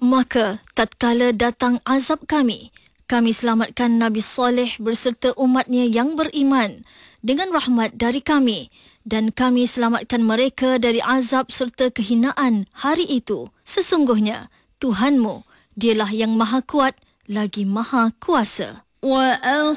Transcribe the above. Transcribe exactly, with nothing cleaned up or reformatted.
Maka tatkala datang azab kami, kami selamatkan Nabi Saleh berserta umatnya yang beriman dengan rahmat dari kami, dan kami selamatkan mereka dari azab serta kehinaan hari itu. Sesungguhnya Tuhanmu, dialah yang maha kuat lagi maha kuasa. وأخذنا